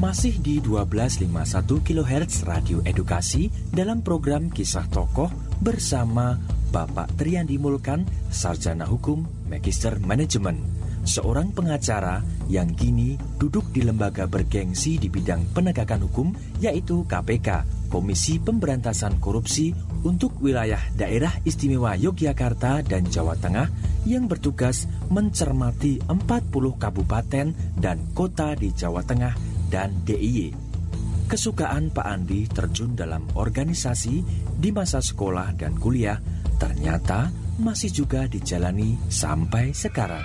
Masih di 1251 kHz Radio Edukasi dalam program Kisah Tokoh bersama Bapak Triandi Mulkan, Sarjana Hukum, Magister Manajemen, seorang pengacara yang kini duduk di lembaga bergengsi di bidang penegakan hukum, yaitu KPK, Komisi Pemberantasan Korupsi untuk wilayah Daerah Istimewa Yogyakarta dan Jawa Tengah yang bertugas mencermati 40 kabupaten dan kota di Jawa Tengah dan DIY. Kesukaan Pak Andi terjun dalam organisasi di masa sekolah dan kuliah ternyata masih juga dijalani sampai sekarang.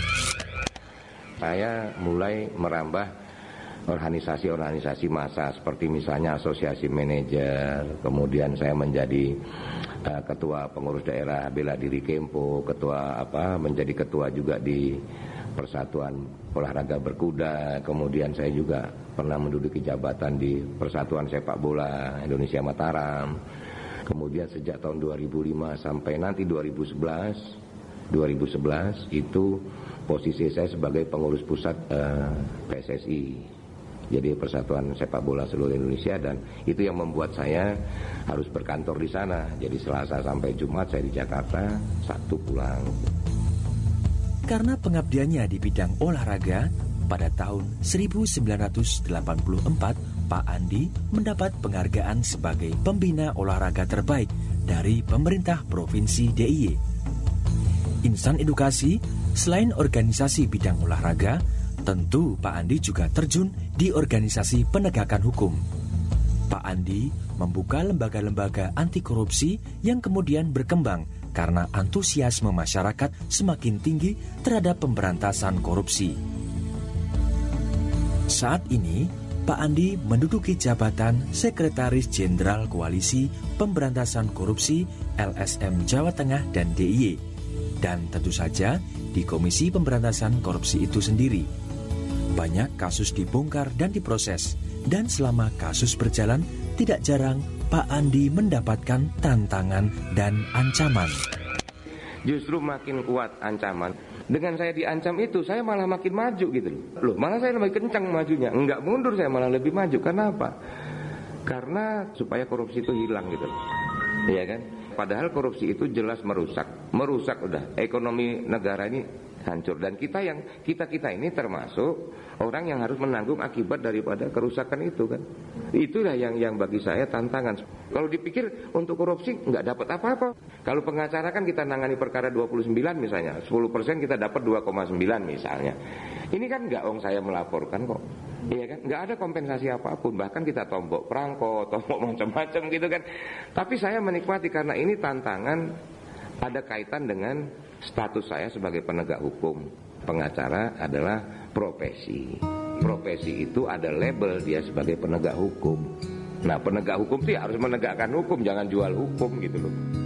Saya mulai merambah organisasi-organisasi massa seperti misalnya asosiasi manajer, kemudian saya menjadi ketua pengurus daerah bela diri Kempo, menjadi ketua juga di Persatuan Olahraga Berkuda, kemudian saya juga pernah menduduki jabatan di Persatuan Sepak Bola Indonesia Mataram. Kemudian sejak tahun 2005 sampai nanti 2011 itu posisi saya sebagai pengurus pusat PSSI. Jadi Persatuan Sepak Bola Seluruh Indonesia, dan itu yang membuat saya harus berkantor di sana. Jadi Selasa sampai Jumat saya di Jakarta, Sabtu pulang. Karena pengabdiannya di bidang olahraga, pada tahun 1984 Pak Andi mendapat penghargaan sebagai pembina olahraga terbaik dari pemerintah Provinsi DIY. Insan edukasi, selain organisasi bidang olahraga, tentu Pak Andi juga terjun di organisasi penegakan hukum. Pak Andi membuka lembaga-lembaga anti korupsi yang kemudian berkembang karena antusiasme masyarakat semakin tinggi terhadap pemberantasan korupsi. Saat ini, Pak Andi menduduki jabatan Sekretaris Jenderal Koalisi Pemberantasan Korupsi LSM Jawa Tengah dan DIY, dan tentu saja di Komisi Pemberantasan Korupsi itu sendiri. Banyak kasus dibongkar dan diproses, dan selama kasus berjalan, tidak jarang Pak Andi mendapatkan tantangan dan ancaman. Justru makin kuat ancaman. Dengan saya diancam itu, saya malah makin maju gitu loh. Malah saya lebih kencang majunya. Enggak mundur, saya malah lebih maju. Karena apa? Karena supaya korupsi itu hilang gitu loh. Iya kan? Padahal korupsi itu jelas merusak udah ekonomi negara ini hancur, dan kita ini termasuk orang yang harus menanggung akibat daripada kerusakan itu kan. Itulah yang bagi saya tantangan. Kalau dipikir untuk korupsi nggak dapat apa-apa. Kalau pengacara kan kita nangani perkara 29 misalnya, 10% kita dapat 2,9 misalnya. Ini kan nggak saya melaporkan kok. Iya kan, nggak ada kompensasi apapun, bahkan kita tombok perangko, tombok macam-macam gitu kan. Tapi saya menikmati karena ini tantangan, ada kaitan dengan status saya sebagai penegak hukum. Pengacara adalah profesi. Profesi itu ada label dia sebagai penegak hukum. Nah, penegak hukum itu harus menegakkan hukum, jangan jual hukum gitu loh.